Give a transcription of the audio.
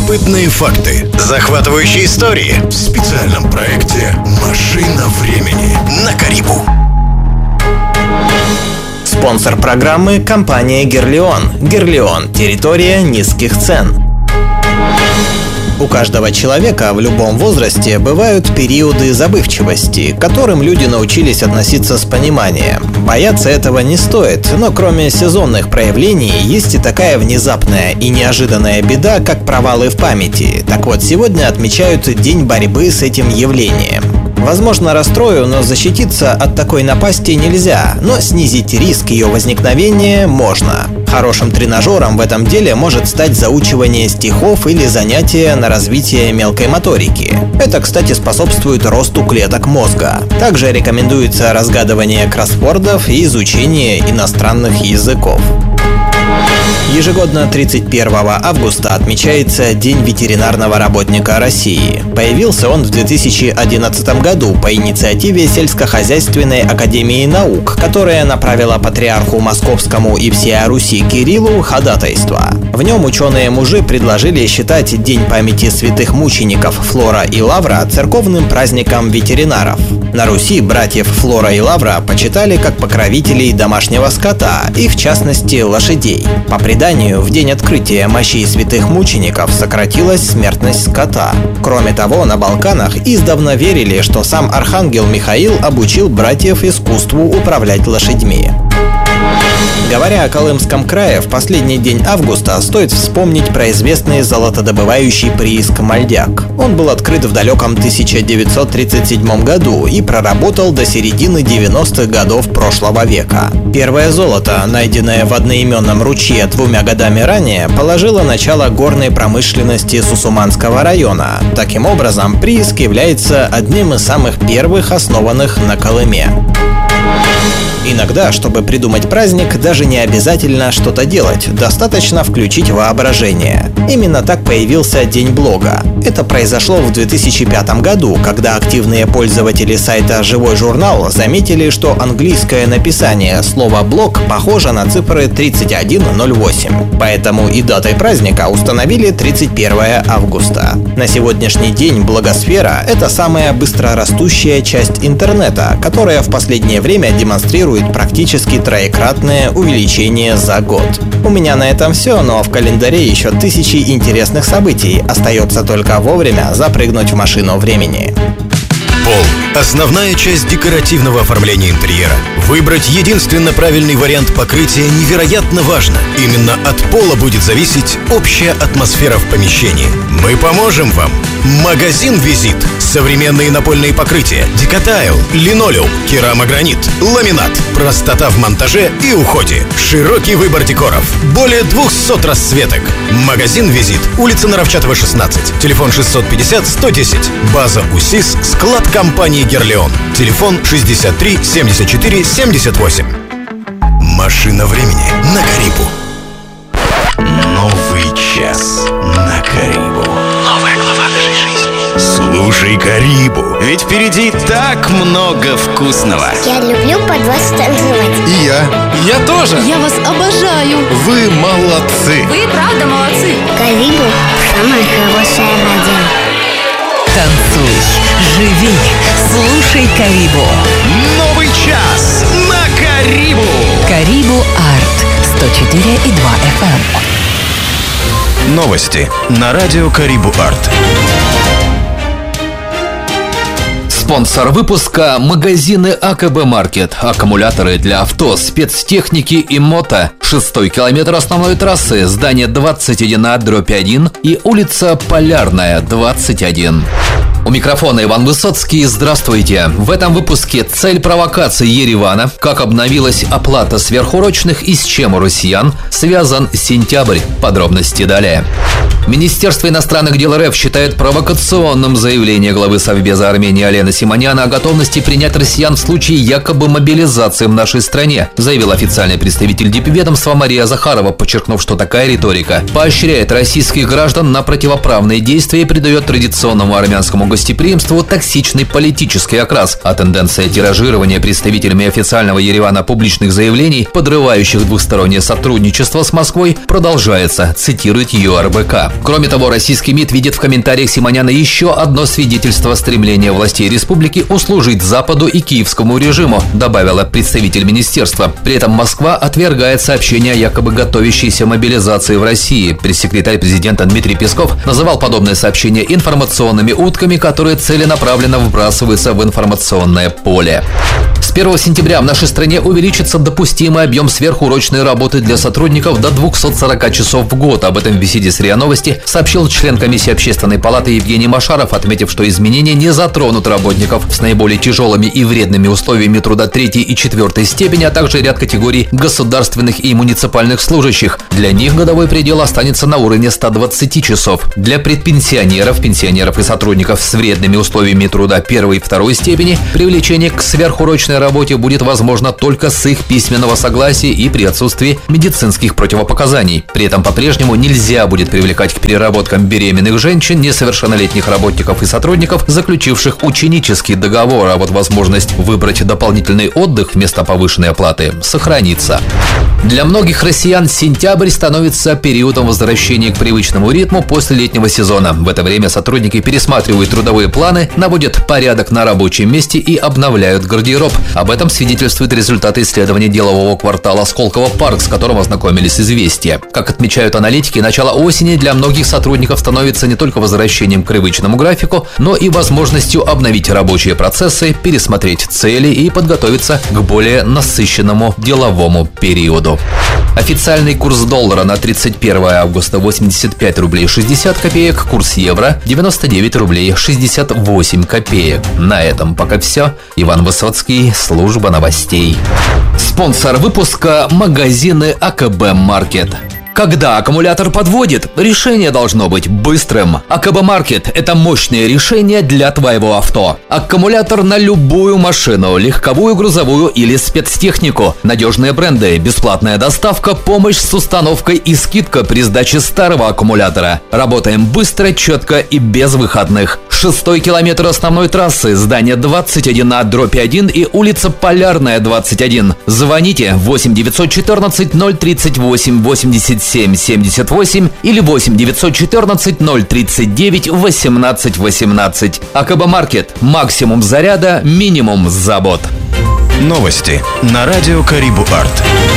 Любопытные факты, захватывающие истории в специальном проекте «Машина времени» на Карибу. Спонсор программы – компания «Герлион». «Герлион» – территория низких цен. У каждого человека в любом возрасте бывают периоды забывчивости, к которым люди научились относиться с пониманием. Бояться этого не стоит, но кроме сезонных проявлений есть и такая внезапная и неожиданная беда, как провалы в памяти. Так вот, сегодня отмечают День борьбы с этим явлением. Возможно, расстрою, но защититься от такой напасти нельзя, но снизить риск ее возникновения можно. Хорошим тренажером в этом деле может стать заучивание стихов или занятия на развитие мелкой моторики. Это, кстати, способствует росту клеток мозга. Также рекомендуется разгадывание кроссвордов и изучение иностранных языков. Ежегодно 31 августа отмечается День ветеринарного работника России. Появился он в 2011 году по инициативе Сельскохозяйственной академии наук, которая направила патриарху Московскому и всея Руси Кириллу ходатайство. В нем ученые-мужи предложили считать День памяти святых мучеников Флора и Лавра церковным праздником ветеринаров. На Руси братьев Флора и Лавра почитали как покровителей домашнего скота и, в частности, лошадей. По преданию, в день открытия мощей святых мучеников сократилась смертность скота. Кроме того, на Балканах издавна верили, что сам архангел Михаил обучил братьев искусству управлять лошадьми. Говоря о Колымском крае, в последний день августа стоит вспомнить про известный золотодобывающий прииск Мальдяк. Он был открыт в далеком 1937 году и проработал до середины 90-х годов прошлого века. Первое золото, найденное в одноименном ручье 2 годами ранее, положило начало горной промышленности Сусуманского района. Таким образом, прииск является одним из самых первых основанных на Колыме. Иногда, чтобы придумать праздник, даже не обязательно что-то делать, достаточно включить воображение. Именно так появился День блога. Это произошло в 2005 году, когда активные пользователи сайта «Живой журнал» заметили, что английское написание слова «блог» похоже на цифры 3108. Поэтому и датой праздника установили 31 августа. На сегодняшний день блогосфера — это самая быстрорастущая часть интернета, которая в последнее время демонстрирует практически троекратное увеличение за год. У меня на этом все, но в календаре еще тысячи интересных событий. Остается только вовремя запрыгнуть в машину времени. Пол – основная часть декоративного оформления интерьера. Выбрать единственно правильный вариант покрытия невероятно важно. Именно от пола будет зависеть общая атмосфера в помещении. Мы поможем вам. Магазин «Визит». Современные напольные покрытия, декотайл, линолеум, керамогранит, ламинат. Простота в монтаже и уходе. Широкий выбор декоров. Более 200 расцветок. Магазин «Визит». Улица Наровчатова, 16. Телефон 650-110. База УСИС. Склад компании «Герлион». Телефон 63 74 78. Машина времени на Карибу. Новый час на Карибу. Новая глава нашей жизни. Слушай Карибу, ведь впереди так много вкусного. Я люблю под вас танцевать. И я тоже. Я вас обожаю. Вы молодцы. Вы правда молодцы. Карибу – самая хорошая радио. Танцуй, живи, слушай Карибу. Новый час на Карибу. Карибу Арт 104,2 FM. Новости на радио Карибу Арт. Спонсор выпуска – магазины АКБ Маркет. Аккумуляторы для авто, спецтехники и мото. 6-й километр основной трассы, здание 21А/1 и улица Полярная, 21. У микрофона Иван Высоцкий. Здравствуйте. В этом выпуске цель провокации Еревана, как обновилась оплата сверхурочных и с чем у россиян связан сентябрь. Подробности далее. Министерство иностранных дел РФ считает провокационным заявление главы Совбеза Армении Алена Симоняна о готовности принять россиян в случае якобы мобилизации в нашей стране, заявил официальный представитель дипведомства Мария Захарова, подчеркнув, что такая риторика поощряет российских граждан на противоправные действия и придает традиционному армянскому гостеприимству токсичный политический окрас, а тенденция тиражирования представителями официального Еревана публичных заявлений, подрывающих двухстороннее сотрудничество с Москвой, продолжается, цитирует ее РБК. Кроме того, российский МИД видит в комментариях Симоняна еще одно свидетельство стремления властей республики услужить Западу и киевскому режиму, добавила представитель министерства. При этом Москва отвергает сообщения о якобы готовящейся мобилизации в России. Пресс-секретарь президента Дмитрий Песков называл подобные сообщения информационными утками, которые целенаправленно вбрасываются в информационное поле. С 1 сентября в нашей стране увеличится допустимый объем сверхурочной работы для сотрудников до 240 часов в год. Об этом в беседе с РИА Новости сообщил член комиссии Общественной палаты Евгений Машаров, отметив, что изменения не затронут работников с наиболее тяжелыми и вредными условиями труда 3 и 4 степени, а также ряд категорий государственных и муниципальных служащих. Для них годовой предел останется на уровне 120 часов. Для предпенсионеров, пенсионеров и сотрудников с вредными условиями труда 1 и 2 степени привлечение к сверхурочной работе будет возможно только с их письменного согласия и при отсутствии медицинских противопоказаний. При этом по-прежнему нельзя будет привлекать к переработкам беременных женщин, несовершеннолетних работников и сотрудников, заключивших ученический договор, а вот возможность выбрать дополнительный отдых вместо повышенной оплаты сохранится. Для многих россиян сентябрь становится периодом возвращения к привычному ритму после летнего сезона. В это время сотрудники пересматривают трудовые планы, наводят порядок на рабочем месте и обновляют гардероб. Об этом свидетельствуют результаты исследования делового квартала «Сколково Парк», с которым ознакомились «Известия». Как отмечают аналитики, начало осени для многих сотрудников становится не только возвращением к привычному графику, но и возможностью обновить рабочие процессы, пересмотреть цели и подготовиться к более насыщенному деловому периоду. Официальный курс доллара на 31 августа 85 рублей 60 копеек, курс евро 99 рублей 68 копеек. На этом пока все. Иван Высоцкий, служба новостей. Спонсор выпуска – магазины АКБ Маркет. Когда аккумулятор подводит, решение должно быть быстрым. АКБ Маркет – это мощное решение для твоего авто. Аккумулятор на любую машину, легковую, грузовую или спецтехнику. Надежные бренды, бесплатная доставка, помощь с установкой и скидка при сдаче старого аккумулятора. Работаем быстро, четко и без выходных. 6-й километр основной трассы, здание 21А/1 и улица Полярная, 21. Звоните 8 914 038 87 78 или 8 914 039 18 18. АКБ Маркет. Максимум заряда, минимум забот. Новости на радио Карибу Арт.